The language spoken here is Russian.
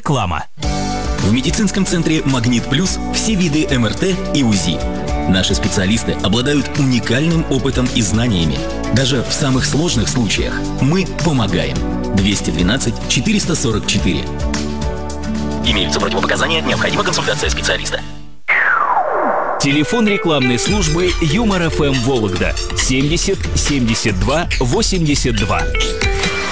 Реклама. В медицинском центре «Магнит Плюс» все виды МРТ и УЗИ. Наши специалисты обладают уникальным опытом и знаниями. Даже в самых сложных случаях мы помогаем. 212 444. Имеются противопоказания, необходима консультация специалиста. Телефон рекламной службы Юмор ФМ Вологда 70 72 82.